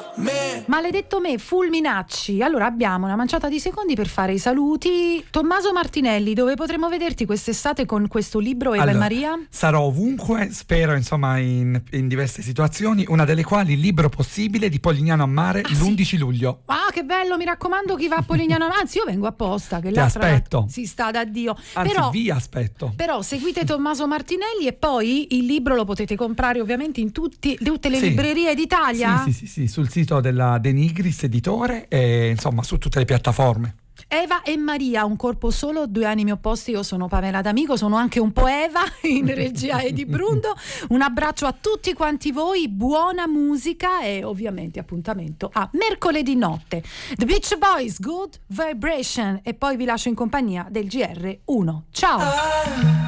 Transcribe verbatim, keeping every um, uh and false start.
me. Maledetto me, fulminacci. Allora abbiamo una manciata di secondi per fare i saluti. Tommaso Martinelli, dove potremo vederti quest'estate con questo libro, Eva allora, e Maria? Sarò ovunque, spero insomma in, in diverse situazioni, una delle quali il libro possibile di Polignano a Mare, ah, l'undici sì? luglio. Ah, che bello, mi raccomando chi va a Polignano a Mare. Anzi, io vengo apposta, che Ti là aspetto. si sta da Dio. Anzi, però, vi aspetto. Però seguite Tommaso Martinelli e poi il libro lo potete comprare ovviamente in tutti, tutte le sì. librerie d'Italia? Sì, sì, sì, sì, sul sito della De Nigris editore e insomma su tutte le piattaforme. Eva e Maria, un corpo solo, due animi opposti. Io sono Pamela D'Amico, sono anche un po' Eva in regia Edi Brundo. Un abbraccio a tutti quanti voi, buona musica e ovviamente appuntamento a mercoledì notte. The Beach Boys, Good Vibration, e poi vi lascio in compagnia del G R uno. Ciao!